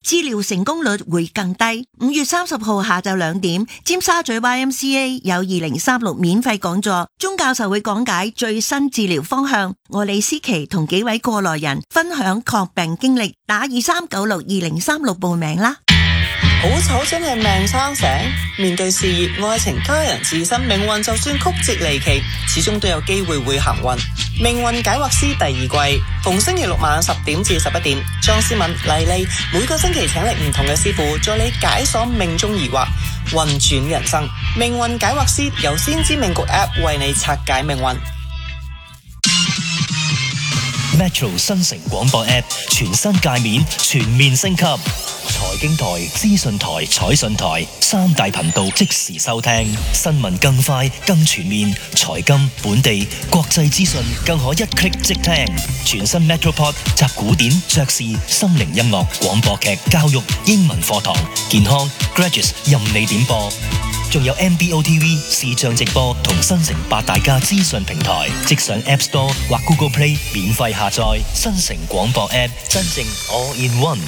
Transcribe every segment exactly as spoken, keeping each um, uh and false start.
治療成功率會更低。五月三十號下晝兩點，尖沙咀 Y M C A 有二零三六免費講座，鐘教授會講解最新治療方向。我李思琪同幾位過來人分享抗病經歷，打二三九六二零三六報名啦。 好丑真係命生醒，面對事業、愛情、家人、自身命運，就算曲折離奇，始終都有機會會行運。命運解惑師第二季，逢星期六晚十點至十一點，張思敏、麗麗每個星期請嚟唔同嘅師傅，助你解鎖命中疑惑，運轉人生。命運解惑師由先知命局 App 為你拆解命運。 Metro 新城廣播 App 全新界面全面升級，財經台、資訊台、彩訊台三大頻道即時收聽，新聞更快更全面，財金、本地、國際資訊更可一 click 即聽。全新 Metropod 集古典、爵士、心靈音樂、廣播劇、教育、英文課堂、健康、Graduates 任你點播。仲有 M B O T V 視像直播同新城八大家資訊平台，即上 App Store 或 Google Play 免費下載新城廣播 App， 真正 All in One。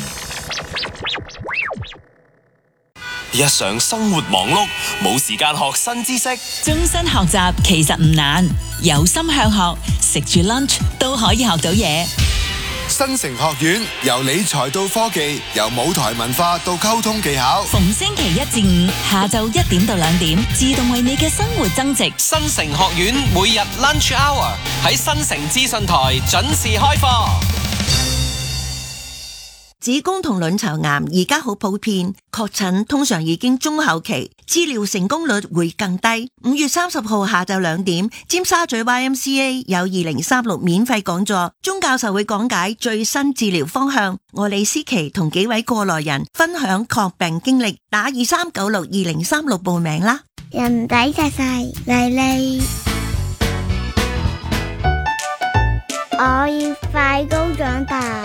日常生活忙碌，冇時間學新知識。 終身學習其實唔難，有心向學，食住 lunch 都可以學到嘢。 新城學院由理財到科技，由舞台文化到溝通技巧， 逢星期一至五下晝一點到兩點，自動為你嘅生活增值。 新城學院每日 lunch hour 喺新城資訊台準時開課。 子宮同卵巢癌而家好普遍，確診通常已經中後期，治療成功率會更低。五月三十號下晝兩點，尖沙咀 Y M C A 有二零三六免費講座，鐘教授會講解最新治療方向。我李思琪同幾位過來人分享抗病經歷，打二三九六二零三六報名啦。 人仔細細麗麗，我要快高長大。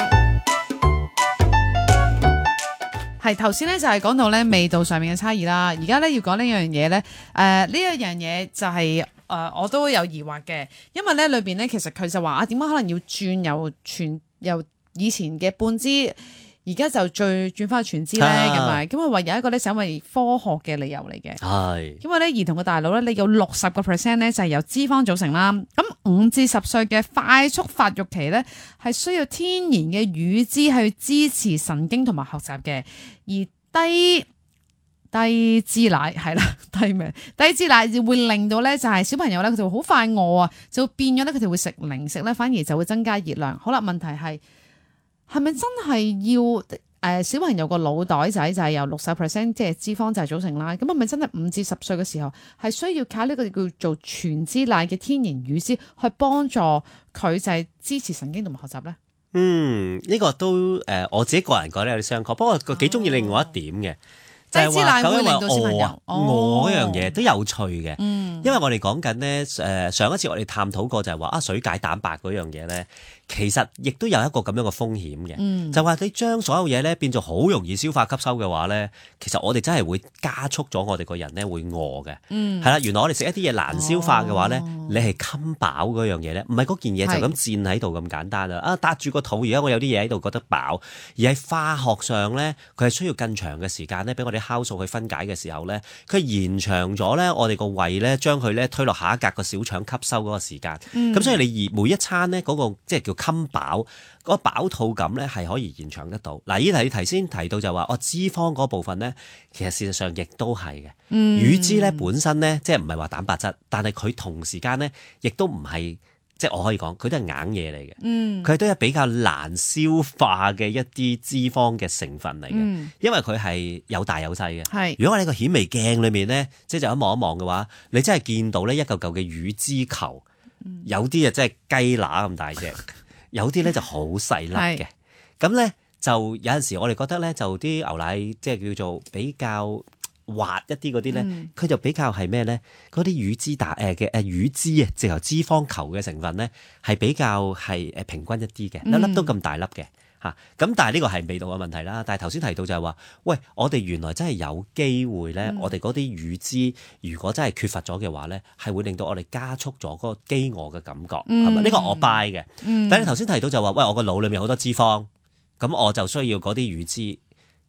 係頭先咧就係講到咧味道上面嘅差異啦，而家咧要講呢樣嘢咧，誒呢一樣嘢就係、是、誒、呃、我都有疑惑嘅，因為咧裏邊咧其實佢就話啊點解可能要轉由全由以前嘅半支，而家就最轉翻去全支咧咁啊，咁啊話有一個咧係因為科學嘅理由嚟嘅，係因為咧兒童嘅大腦咧你有六十個 percent 咧就係由脂肪組成啦，咁五至十歲嘅快速發育期咧係需要天然嘅乳脂去支持神經同埋學習嘅。而低低脂奶係啦，低咩？低脂奶會令到咧，就係小朋友咧，佢就會好快餓啊，就變咗咧，佢哋會食零食咧，反而就會增加熱量。好啦，問題係係咪真係要誒、呃、小朋友個腦袋仔就係由六十 percent 即係脂肪就係組成啦？咁係咪真係五至十歲嘅時候係需要靠呢個叫做全脂奶嘅天然乳脂去幫助佢就係支持神經同埋學習咧？ 嗯，呢、這個都誒、呃，我自己個人覺得有啲相確，不過佢幾中意另外一點嘅，哦、就係話究竟話餓餓嗰樣嘢都有趣嘅，嗯、因為我哋講緊咧誒上一次我哋探討過就係話啊水解蛋白嗰樣嘢咧。其實亦都有一個咁樣嘅風險嘅，嗯、就話你將所有嘢咧變做好容易消化吸收嘅話咧，其實我哋真係會加速咗我哋個人咧會餓嘅，係啦、嗯。原來我哋食一啲嘢難消化嘅話咧，哦、你係冚飽嗰樣嘢咧，唔係嗰件嘢就咁佔喺度咁簡單啦。是啊，搭住個肚，而家我有啲嘢喺度覺得飽，而喺化學上咧，佢係需要更長嘅時間咧，俾我哋酵素去分解嘅時候咧，佢延長咗咧我哋個胃咧將佢咧推落下一格個小腸吸收嗰個時間。咁、嗯、所以你而每一餐咧嗰、嗰個即係叫襟飽嗰個飽肚感咧係可以延長得到。嗱，依題你頭先提到就話哦，脂肪嗰部分咧，其實事實上亦都係嘅。嗯、乳脂咧本身咧，即係唔係話蛋白質，但係佢同時間咧，亦都唔係即係我可以講，佢都係硬嘢嚟嘅。嗯，佢都係比較難消化嘅一啲脂肪嘅成分嚟嘅，嗯、因為佢係有大有細嘅。係是，如果我喺個顯微鏡裏面咧，即係就咁望一望嘅話，你真係見到咧一嚿嚿嘅乳脂球，有啲啊真係雞乸咁大隻。有啲咧就好細粒嘅，咁咧是就有陣時我哋覺得咧就啲牛奶即係叫做比較滑一啲嗰啲咧，佢、嗯、就比較係咩咧？嗰啲乳脂大誒嘅誒乳脂啊，直頭脂肪球嘅成分咧係比較係誒平均一啲嘅，粒粒都咁大粒嘅嚇。咁、啊、但係呢個係味道嘅問題啦。但係頭先提到就係話，喂，我哋原來真係有機會咧，嗯、我哋嗰啲乳脂如果真係缺乏咗嘅話咧，係會令到我哋加速咗嗰個飢餓嘅感覺，係咪、嗯？呢個我 buy 嘅。嗯、但係你頭先提到就話，喂，我個腦裡面好多脂肪，咁我就需要嗰啲乳脂。